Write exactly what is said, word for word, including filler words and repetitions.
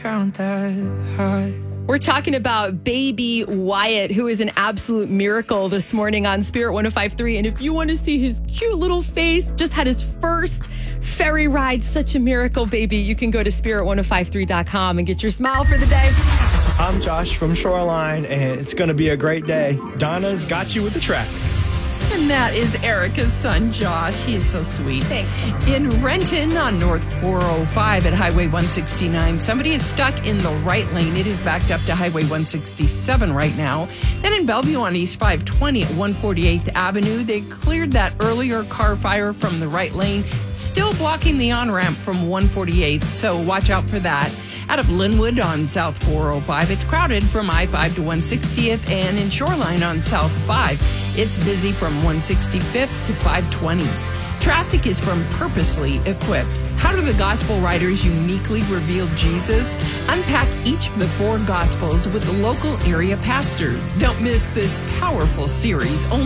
count that high. We're talking about baby Wyatt, who is an absolute miracle this morning on Spirit one oh five point three. And if you want to see his cute little face, just had his first ferry ride, such a miracle, baby, you can go to spirit ten fifty-three dot com and get your smile for the day. I'm Josh from Shoreline, and it's going to be a great day. Donna's got you with the traffic. And that is Erica's son, Josh. He is so sweet. Thanks. In Renton on North four oh five at Highway one sixty-nine, somebody is stuck in the right lane. It is backed up to Highway one sixty-seven right now. Then in Bellevue on East five twenty at one forty-eighth Avenue, they cleared that earlier car fire from the right lane, still blocking the on-ramp from one forty-eighth, so watch out for that. Out of Linwood on South four oh five, it's crowded from I five to one sixtieth, and in Shoreline on South five, it's busy from one sixty-fifth to five twenty. Traffic is from Purposely Equipped. How do the gospel writers uniquely reveal Jesus? Unpack each of the four gospels with the local area pastors. Don't miss this powerful series. Only